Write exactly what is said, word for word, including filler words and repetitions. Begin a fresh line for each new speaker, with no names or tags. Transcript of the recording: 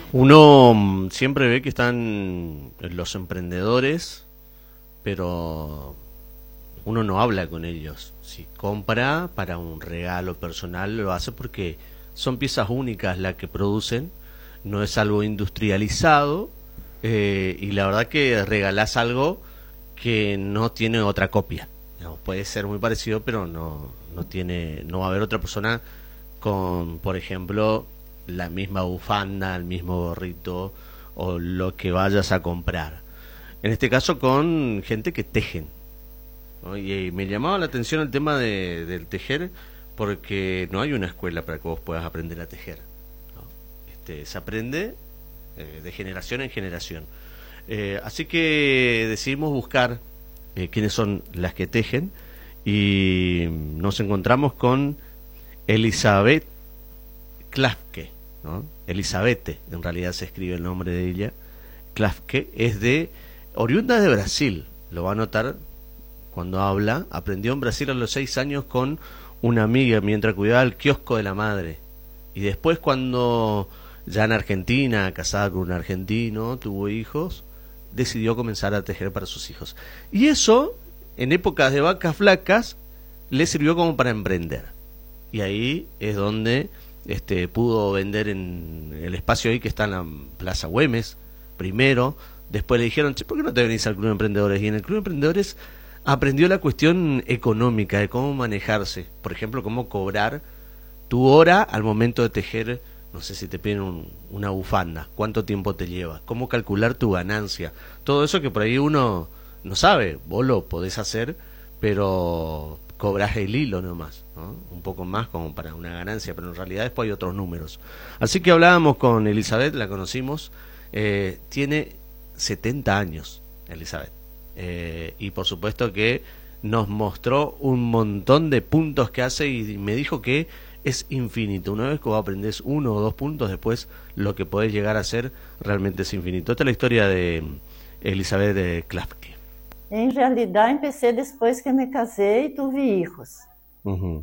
Uno mm, siempre ve que están los emprendedores, pero uno no habla con ellos. Si compra para un regalo personal, lo hace porque son piezas únicas las que producen, no es algo industrializado, eh, y la verdad que regalás algo que no tiene otra copia. Digamos, puede ser muy parecido, pero no, no tiene, no va a haber otra persona con, por ejemplo, la misma bufanda, el mismo gorrito o lo que vayas a comprar. En este caso con gente que tejen, ¿no? Y, y me llamaba la atención el tema de, del tejer porque no hay una escuela para que vos puedas aprender a tejer, ¿no? Este, se aprende eh, de generación en generación. Eh, así que decidimos buscar eh, quiénes son las que tejen y nos encontramos con Elizabeth Klafke, ¿no? Elizabeth, en realidad se escribe el nombre de ella. Klafke es de oriunda de Brasil, lo va a notar cuando habla. Aprendió en Brasil a los seis años con una amiga mientras cuidaba el kiosco de la madre. Y después cuando ya en Argentina, casada con un argentino, tuvo hijos, decidió comenzar a tejer para sus hijos. Y eso, en épocas de vacas flacas, le sirvió como para emprender. Y ahí es donde este, pudo vender en el espacio ahí que está en la Plaza Güemes, primero. Después le dijeron, che, ¿por qué no te venís al Club de Emprendedores? Y en el Club de Emprendedores aprendió la cuestión económica, de cómo manejarse. Por ejemplo, cómo cobrar tu hora al momento de tejer. No sé si te piden un, una bufanda, cuánto tiempo te lleva, cómo calcular tu ganancia. Todo eso que por ahí uno no sabe, vos lo podés hacer, pero cobrás el hilo nomás, ¿no? Un poco más como para una ganancia, pero en realidad después hay otros números. Así que hablábamos con Elizabeth, la conocimos, eh, tiene setenta años, Elizabeth, eh, y por supuesto que nos mostró un montón de puntos que hace y me dijo que es infinito. Una vez que vos aprendés uno o dos puntos, después lo que podés llegar a hacer realmente es infinito. Esta es la historia de Elizabeth de Klafke.
Em realidade, empecé depois que me casei e tive hijos.
Uh -huh.